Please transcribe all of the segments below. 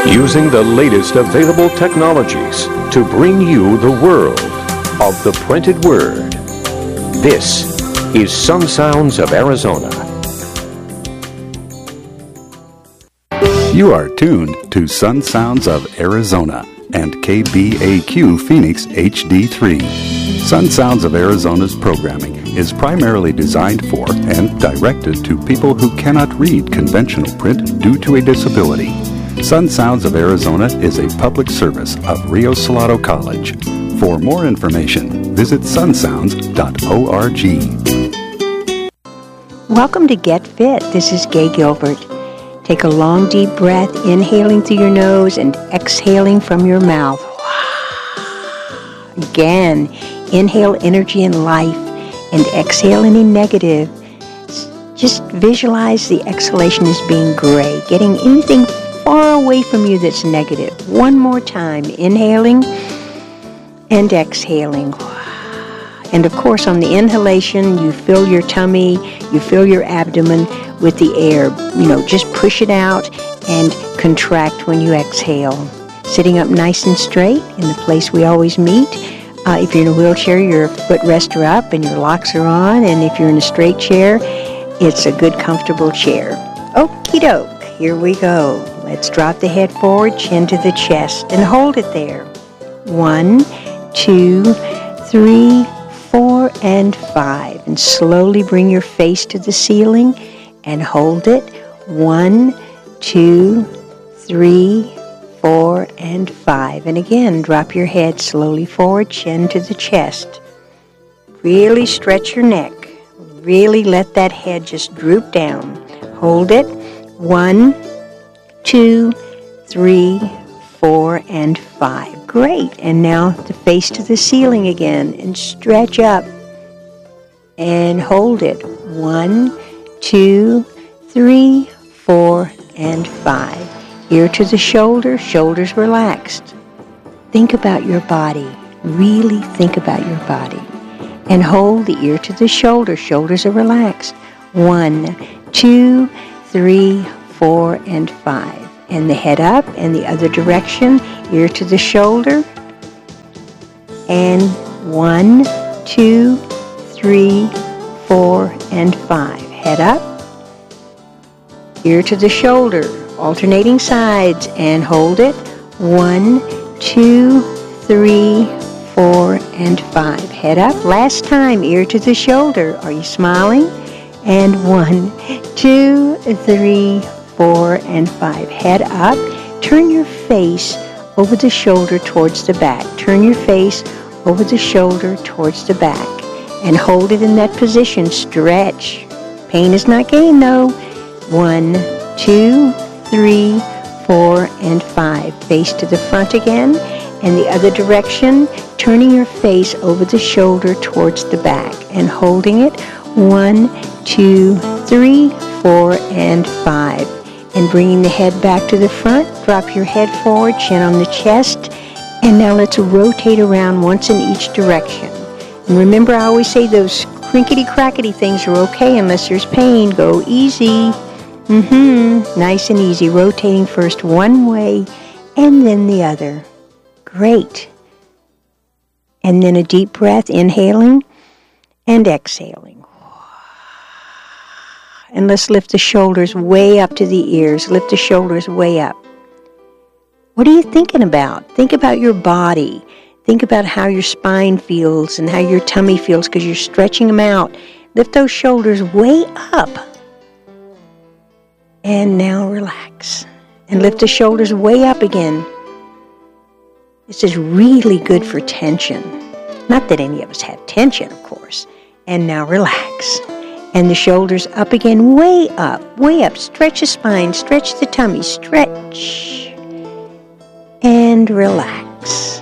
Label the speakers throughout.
Speaker 1: Using the latest available technologies to bring you the world of the printed word. This is Sun Sounds of Arizona.
Speaker 2: You are tuned to Sun Sounds of Arizona and KBAQ Phoenix HD3. Sun Sounds of Arizona's programming is primarily designed for and directed to people who cannot read conventional print due to a disability. Sun Sounds of Arizona is a public service of Rio Salado College. For more information, visit sunsounds.org.
Speaker 3: Welcome to Get Fit. This is Gay Gilbert. Take a long, deep breath, inhaling through your nose and exhaling from your mouth. Again, inhale energy and life and exhale any negative. Just visualize the exhalation as being gray, getting anything far away from you that's negative. One more time, inhaling and exhaling. And of course, on the inhalation, you fill your tummy, you fill your abdomen with the air. Just push it out and contract when you exhale. Sitting up nice and straight in the place we always meet. If you're in a wheelchair, your footrests are up and your locks are on. And if you're in a straight chair, it's a good, comfortable chair. Okie doke, here we go. Let's drop the head forward, chin to the chest, and hold it there. 1, 2, 3, 4, and 5. And slowly bring your face to the ceiling and hold it. 1, 2, 3, 4, and 5. And again, drop your head slowly forward, chin to the chest. Really stretch your neck. Really let that head just droop down. Hold it. 1, 2, 3, 4, and 5. Great. And now the face to the ceiling again and stretch up and hold it. 1, 2, 3, 4, and 5. Ear to the shoulder, shoulders relaxed. Think about your body. Really think about your body. And hold the ear to the shoulder, shoulders are relaxed. 1, 2, 3, 4, and 5. And the head up and the other direction, ear to the shoulder. And 1, 2, 3, 4, and 5. Head up, ear to the shoulder, alternating sides, and hold it. 1, 2, 3, 4, and 5. Head up, last time, ear to the shoulder. Are you smiling? And 1, 2, 3, 4, and 5. Head up, turn your face over the shoulder towards the back. Turn your face over the shoulder towards the back. And hold it in that position. Stretch. Pain is not gain, though. 1, 2, 3, 4, and 5. Face to the front again. And the other direction, turning your face over the shoulder towards the back. And holding it. 1, 2, 3, 4, and 5. And bringing the head back to the front. Drop your head forward, chin on the chest. And now let's rotate around once in each direction. And remember, I always say those crinkety-crackety things are okay unless there's pain. Go easy. Nice and easy. Rotating first one way and then the other. Great. And then a deep breath, inhaling and exhaling. And let's lift the shoulders way up to the ears. Lift the shoulders way up. What are you thinking about? Think about your body. Think about how your spine feels and how your tummy feels because you're stretching them out. Lift those shoulders way up. And now relax. And lift the shoulders way up again. This is really good for tension. Not that any of us have tension, of course. And now relax. And the shoulders up again, way up, way up. Stretch the spine, stretch the tummy, stretch. And relax.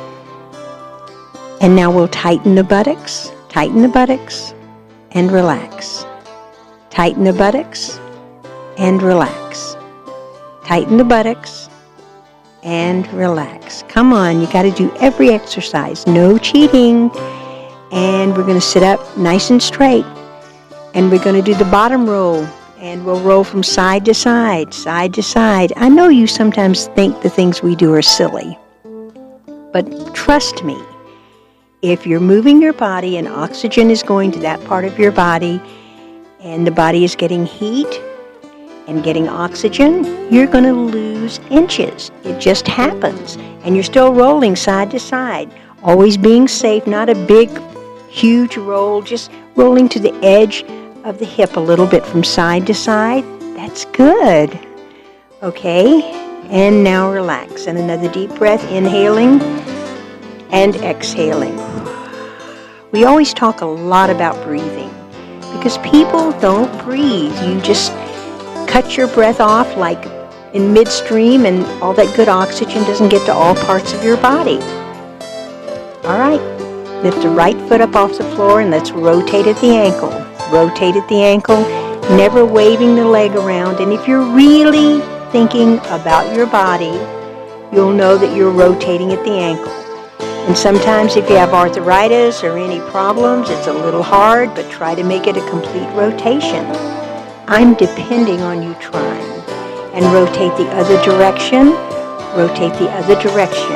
Speaker 3: And now we'll tighten the buttocks, and relax. Tighten the buttocks, and relax. Tighten the buttocks, and relax. Come on, you got to do every exercise. No cheating. And we're going to sit up nice and straight. And we're going to do the bottom roll And we'll roll from side to side, side to side. I know you sometimes think the things we do are silly, but trust me, if you're moving your body and oxygen is going to that part of your body and the body is getting heat and getting oxygen, you're going to lose inches. It just happens. And you're still rolling side to side, always being safe, not a big, huge roll, just rolling to the edge of the hip a little bit from side to side. That's good. Okay, and now relax. And another deep breath, inhaling and exhaling. We always talk a lot about breathing because people don't breathe. You just cut your breath off like in midstream and all that good oxygen doesn't get to all parts of your body. All right, lift the right foot up off the floor and let's rotate at the ankle. Rotate at the ankle, never waving the leg around. And if you're really thinking about your body, you'll know that you're rotating at the ankle. And sometimes if you have arthritis or any problems, it's a little hard, but try to make it a complete rotation. I'm depending on you trying. And rotate the other direction, rotate the other direction.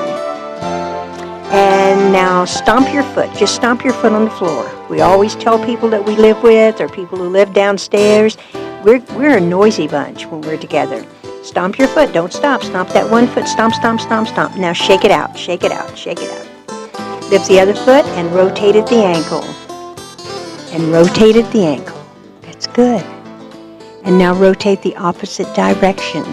Speaker 3: And now stomp your foot. Just stomp your foot on the floor. We always tell people that we live with or people who live downstairs, we're a noisy bunch when we're together. Stomp your foot. Don't stop. Stomp that one foot. Stomp, stomp, stomp, stomp. Now shake it out. Shake it out. Shake it out. Lift the other foot and rotate at the ankle. And rotate at the ankle. That's good. And now rotate the opposite direction.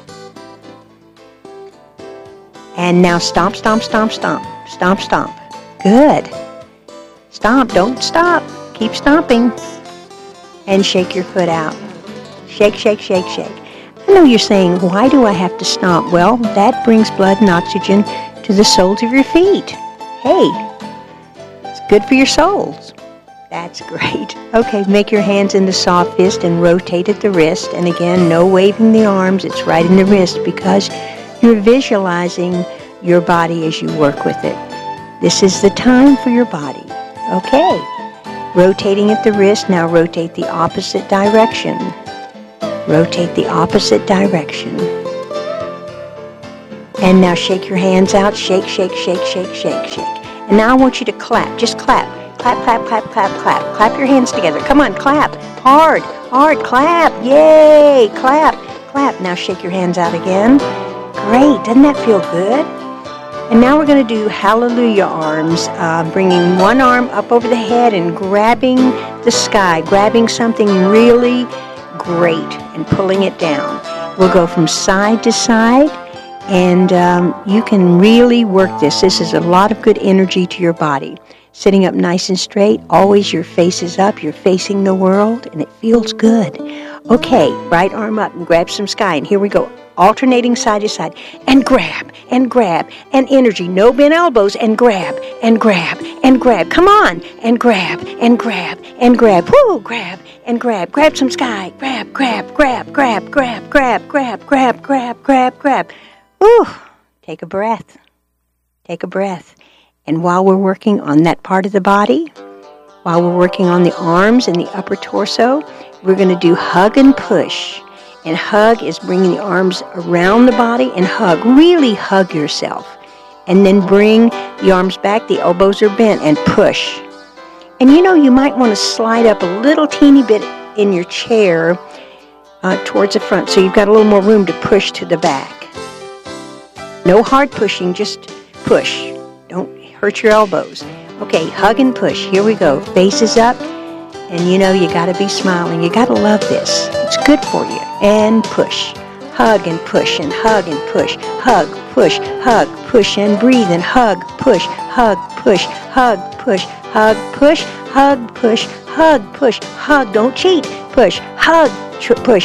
Speaker 3: And now stomp, stomp, stomp, stomp. Stomp, stomp. Good. Stomp. Don't stop. Keep stomping. And shake your foot out. Shake, shake, shake, shake. I know you're saying, why do I have to stomp? Well, that brings blood and oxygen to the soles of your feet. Hey, it's good for your soles. That's great. Okay, make your hands into soft fist and rotate at the wrist. And again, no waving the arms. It's right in the wrist because you're visualizing your body as you work with it. This is the time for your body. Okay. Rotating at the wrist. Now rotate the opposite direction. Rotate the opposite direction. And now shake your hands out. Shake, shake, shake, shake, shake, shake. And now I want you to clap. Just clap. Clap, clap, clap, clap, clap. Clap your hands together. Come on, clap. Hard, hard, clap. Yay, clap, clap. Now shake your hands out again. Great. Doesn't that feel good? And now we're going to do hallelujah arms, bringing one arm up over the head and grabbing the sky, grabbing something really great and pulling it down. We'll go from side to side, and you can really work this. This is a lot of good energy to your body. Sitting up nice and straight, always your face is up, you're facing the world, and it feels good. Okay, right arm up and grab some sky, and here we go. Alternating side to side, and grab, and energy, no bent elbows, and grab, and grab, and grab. Come on, and grab, and grab, and grab. Woo, grab, and grab. Grab some sky. Grab, grab, grab, grab, grab, grab, grab, grab, grab, grab, grab. Woo, take a breath. Take a breath. And while we're working on that part of the body, while we're working on the arms and the upper torso, we're going to do hug and push. And hug is bringing the arms around the body and hug. Really hug yourself. And then bring the arms back, the elbows are bent, and push. And you know, you might want to slide up a little teeny bit in your chair towards the front so you've got a little more room to push to the back. No hard pushing, just push. Don't hurt your elbows. Okay, hug and push. Here we go. Faces up. And you know, you got to be smiling. You got to love this. It's good for you. And push. Hug and push and hug and push. Hug, push, and breathe and hug, push, hug, push, hug. Don't cheat. Push, hug, push,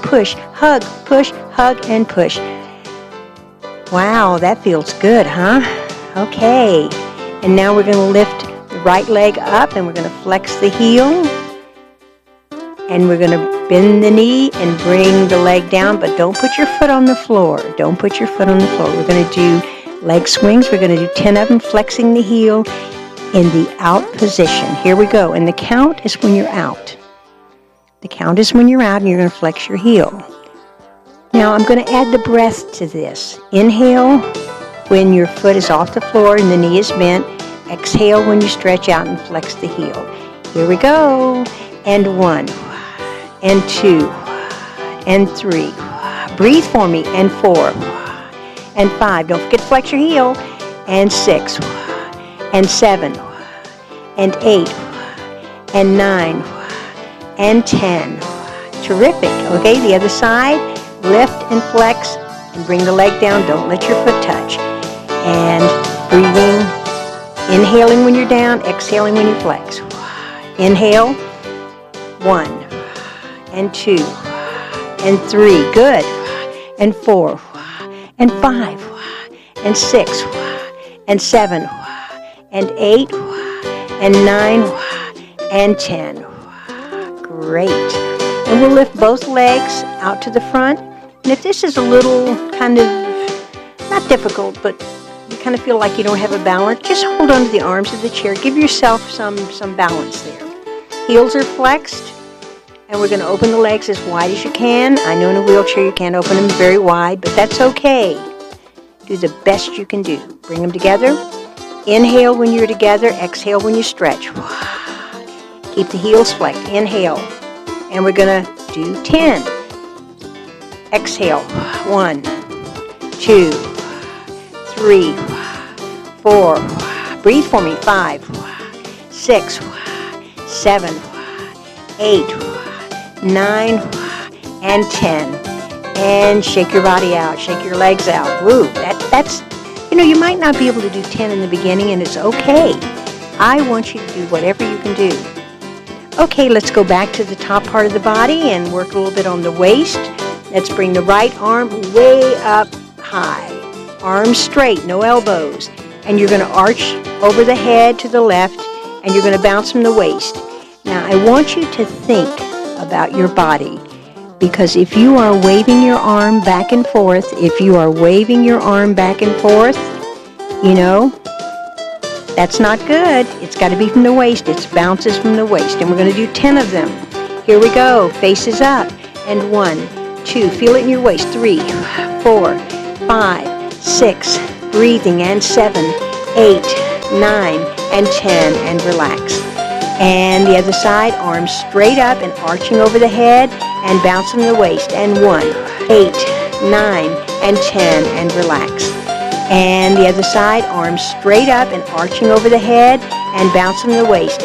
Speaker 3: hug, and push. Wow, that feels good, huh? Okay. And now we're going to lift the right leg up and we're going to flex the heel. And we're going to bend the knee and bring the leg down, but don't put your foot on the floor. Don't put your foot on the floor. We're going to do leg swings. We're going to do 10 of them, flexing the heel in the out position. Here we go. And the count is when you're out. The count is when you're out, and you're going to flex your heel. Now, I'm going to add the breath to this. Inhale when your foot is off the floor and the knee is bent. Exhale when you stretch out and flex the heel. Here we go. And 1, and 2, and 3. Breathe for me. And 4, and 5. Don't forget to flex your heel. And 6, and 7, and 8, and 9, and 10. Terrific. Okay, the other side. Lift and flex and bring the leg down. Don't let your foot touch. And breathing. Inhaling when you're down. Exhaling when you flex. Inhale. 1, and 2, and 3. Good. And 4, and 5, and 6, and 7, and 8, and 9, and 10. Great. And we'll lift both legs out to the front. And if this is a little kind of, not difficult, but you kind of feel like you don't have a balance, just hold on to the arms of the chair. Give yourself some balance there. Heels are flexed. And we're going to open the legs as wide as you can. I know in a wheelchair you can't open them very wide, but that's okay. Do the best you can do. Bring them together. Inhale when you're together. Exhale when you stretch. Keep the heels flexed. Inhale. And we're going to do 10. Exhale. 1, 2, 3, 4. Breathe for me. 5, 6, 7, 8, 9, and 10. And shake your body out. Shake your legs out. Woo. That's, you might not be able to do 10 in the beginning, and it's okay. I want you to do whatever you can do. Okay, let's go back to the top part of the body and work a little bit on the waist. Let's bring the right arm way up high. Arms straight, no elbows. And you're going to arch over the head to the left, and you're going to bounce from the waist. Now, I want you to think about your body, because if you are waving your arm back and forth, that's not good. It's got to be from the waist. It bounces from the waist. And we're going to do 10 of them. Here we go. Faces up. And 1, 2. Feel it in your waist. 3, 4, 5, 6. Breathing. And 7, 8, 9, and 10. And relax. And the other side. Arms straight up and arching over the head and bouncing the waist. And 1, 8, 9, and 10. And relax. And the other side, arms straight up and arching over the head and bouncing the waist.